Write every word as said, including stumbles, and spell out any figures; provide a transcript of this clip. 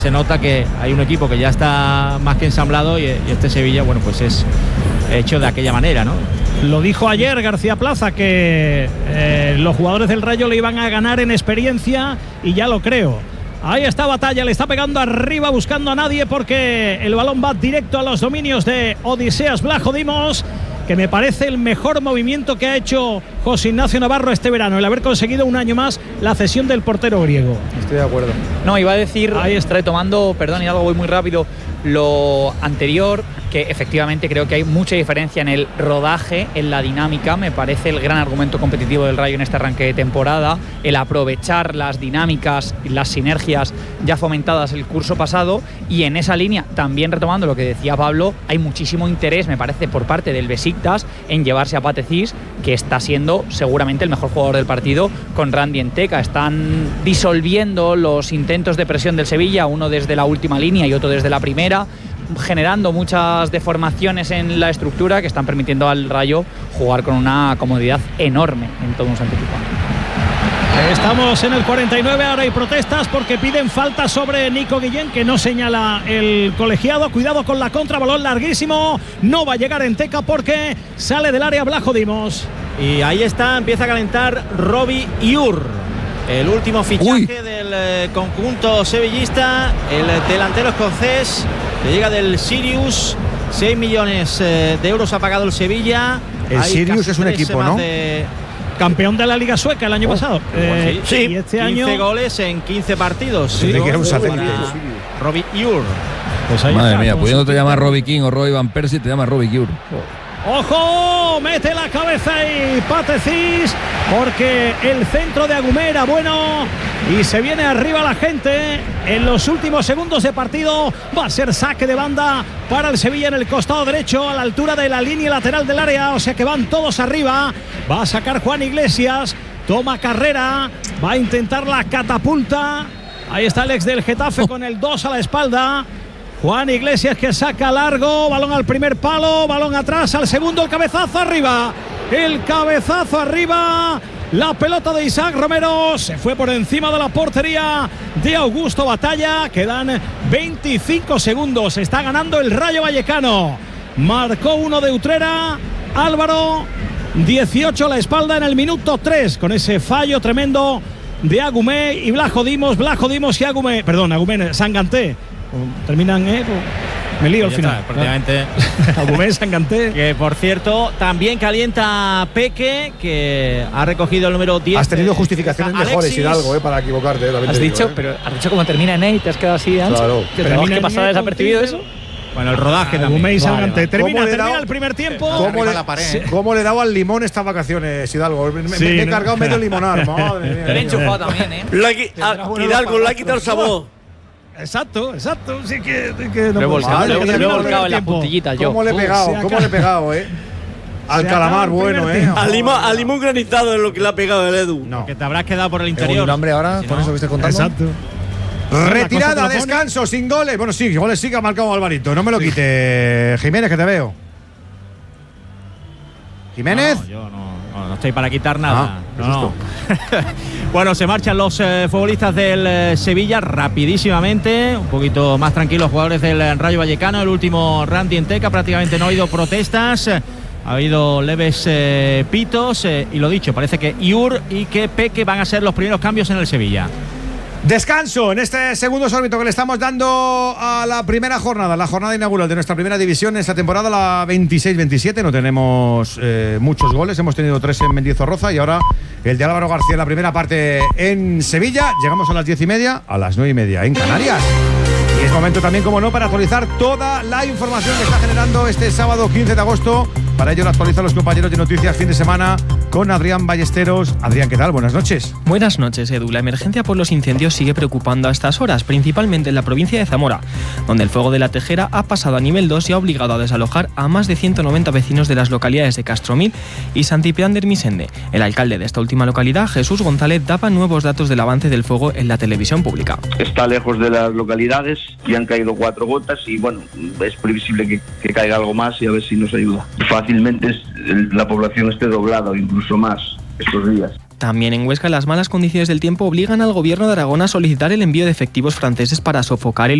Se nota que hay un equipo que ya está más que ensamblado y, y este Sevilla, bueno, pues es hecho de aquella manera, ¿no? Lo dijo ayer García Plaza, que eh, los jugadores del Rayo le iban a ganar en experiencia, y ya lo creo. Ahí está Batalla, le está pegando arriba, buscando a nadie, porque el balón va directo a los dominios de Odiseas Vlajo Dimos, que me parece el mejor movimiento que ha hecho José Ignacio Navarro este verano, el haber conseguido un año más la cesión del portero griego. Estoy de acuerdo. No, iba a decir, ahí está, retomando, perdón, y algo voy muy rápido, lo anterior, que efectivamente creo que hay mucha diferencia en el rodaje, en la dinámica. Me parece el gran argumento competitivo del Rayo en este arranque de temporada, el aprovechar las dinámicas y las sinergias ya fomentadas el curso pasado, y en esa línea, también retomando lo que decía Pablo, hay muchísimo interés, me parece, por parte del Besiktas en llevarse a Pate Ciss, que está siendo seguramente el mejor jugador del partido, con Randy Enteka. Están disolviendo los intentos de presión del Sevilla, uno desde la última línea y otro desde la primera, generando muchas deformaciones en la estructura que están permitiendo al Rayo jugar con una comodidad enorme en todo un sentido. Estamos en el cuarenta y nueve, ahora hay protestas porque piden falta sobre Nico Guillén, que no señala el colegiado. Cuidado con la contra, balón larguísimo, no va a llegar Enteka porque sale del área Vlajo Dimos. Y ahí está, empieza a calentar Robbie Iur, el último fichaje Uy. del eh, conjunto sevillista, el delantero escocés que llega del Sirius. seis millones eh, de euros ha pagado el Sevilla. El Hay Sirius es un equipo, ¿no? De... Campeón de la Liga Sueca el año oh, pasado. Eh, sí, y este quince año goles en quince partidos. Sí, que era un satélite. Robbie Iur. Pues Madre mía, pudiéndote llamar Robbie King o Roy Van Persie, te llamas Robbie Iur. Oh. ¡Ojo! Mete la cabeza y Pate Ciss, porque el centro de Agumé era bueno y se viene arriba la gente en los últimos segundos de partido. Va a ser saque de banda para el Sevilla en el costado derecho, a la altura de la línea lateral del área, o sea que van todos arriba. Va a sacar Juan Iglesias, toma carrera, va a intentar la catapulta. Ahí está el ex del Getafe con el dos a la espalda. Juan Iglesias, que saca largo, balón al primer palo, balón atrás al segundo, el cabezazo arriba, el cabezazo arriba, la pelota de Isaac Romero se fue por encima de la portería de Augusto Batalla. Quedan veinticinco segundos, está ganando el Rayo Vallecano, marcó uno de Utrera, Álvaro, dieciocho a la espalda en el minuto tres, con ese fallo tremendo de Agumé y Vlajo Dimos, Vlajo Dimos y Agumé, perdón, Agumé, Sanganté. Terminan, eh, me lío al final. Prácticamente. Agumé, Sanganté. Que por cierto, también calienta Peque, que ha recogido el número diez. Has tenido justificaciones Alexis. mejores, Hidalgo, eh, para equivocarte. Eh, has dicho, digo, eh. pero has dicho cómo termina en E y te has quedado así de ancho. Claro. ¿Que tenemos que pasar desapercibido eso? Bueno, el rodaje también. Agumé y Sanganté. Vale, vale. Termina, termina dado, el primer tiempo. ¿Cómo le, sí. ¿Cómo le daba al limón estas vacaciones, Hidalgo? Me, sí, me, me he cargado medio limonar. Madre mía. Te he enchufado también, ¿eh? La, a, Hidalgo, le ha quitado el sabor. Exacto, exacto. Sí que, que no he volcado, le he volcado en las puntillitas yo. ¿Cómo le he pegado? ¿Cómo le he pegado, eh? Al calamar, bueno, eh. Al limón, al limón granizado es lo que le ha pegado el Edu. No. Que te habrás quedado por el interior. Un nombre ahora, si con no, eso que estés contando. Exacto. Retirada, descanso, sin goles. Bueno, sí, goles sí que ha marcado Alvarito. No me lo sí. quite, Jiménez, que te veo. ¿Jiménez? No, yo no, no, no estoy para quitar nada. Ah, no, no. Bueno, se marchan los eh, futbolistas del eh, Sevilla rapidísimamente. Un poquito más tranquilos los jugadores del eh, Rayo Vallecano. El último Randy Enteka, prácticamente no ha habido protestas. Ha habido leves eh, pitos. Eh, y lo dicho, parece que Iur y que Peque van a ser los primeros cambios en el Sevilla. Descanso en este segundo sorbito que le estamos dando a la primera jornada, la jornada inaugural de nuestra primera división esta temporada, la veintiséis veintisiete. No tenemos eh, muchos goles, hemos tenido tres en Mendizorroza y ahora el de Álvaro García en la primera parte en Sevilla. Llegamos a las diez y media, a las nueve y media en Canarias. Y es momento también, como no, para actualizar toda la información que está generando este sábado quince de agosto. Para ello lo actualizan los compañeros de Noticias Fin de Semana con Adrián Ballesteros. Adrián, ¿qué tal? Buenas noches. Buenas noches, Edu. La emergencia por los incendios sigue preocupando a estas horas, principalmente en la provincia de Zamora, donde el fuego de la Tejera ha pasado a nivel dos y ha obligado a desalojar a más de ciento noventa vecinos de las localidades de Castromil y Santipián de Ermisende. El alcalde de esta última localidad, Jesús González, daba nuevos datos del avance del fuego en la televisión pública. Está lejos de las localidades y han caído cuatro gotas y bueno, es previsible que, que caiga algo más y a ver si nos ayuda. Fácilmente la población esté doblada o incluso más estos días. También en Huesca, las malas condiciones del tiempo obligan al gobierno de Aragón a solicitar el envío de efectivos franceses para sofocar el